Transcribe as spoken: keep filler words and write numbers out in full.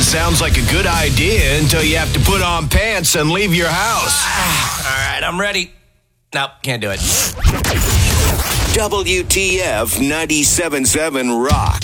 sounds like a good idea until you have to put on pants and leave your house. All right, I'm ready. Nope, can't do it. W T F ninety-seven point seven Rock.